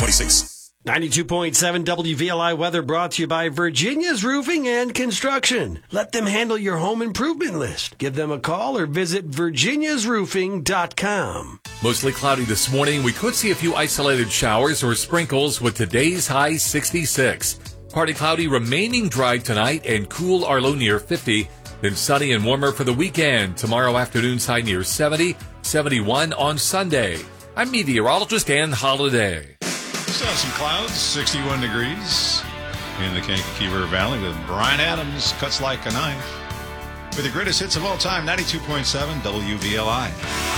26. 92.7 WVLI weather brought to you by Virginia's Roofing and Construction. Let them handle your home improvement list. Give them a call or visit virginiasroofing.com. Mostly cloudy this morning. We could see a few isolated showers or sprinkles with today's high 66. Partly cloudy, remaining dry tonight and cool our low near 50. Then sunny and warmer for the weekend. Tomorrow afternoon's high near 70, 71 on Sunday. I'm meteorologist Ann Holiday. Still have some clouds, 61 degrees in the Kankakee River Valley with Brian Adams, cuts like a knife. With the greatest hits of all time, 92.7 WVLI.